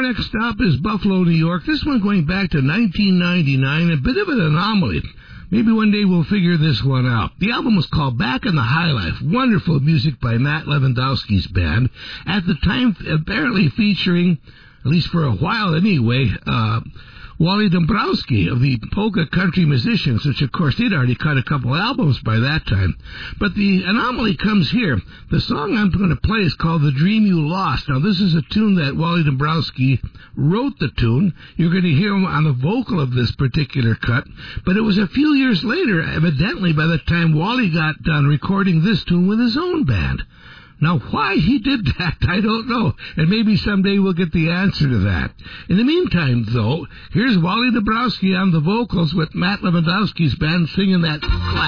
next stop is Buffalo, New York. This one going back to 1999, a bit of an anomaly. Maybe one day we'll figure this one out. The album was called Back in the High Life. Wonderful music by Matt Lewandowski's band. At the time, apparently featuring, at least for a while anyway, Wally Dombrowski of the Polka Country Musicians, which of course they'd already cut a couple albums by that time. But the anomaly comes here. The song I'm going to play is called The Dream You Lost. Now this is a tune that Wally Dombrowski wrote the tune. You're going to hear him on the vocal of this particular cut. But it was a few years later, evidently by the time Wally got done recording this tune with his own band. Now, why he did that, I don't know, and maybe someday we'll get the answer to that. In the meantime, though, here's Wally Dombrowski on the vocals with Matt Lewandowski's band singing that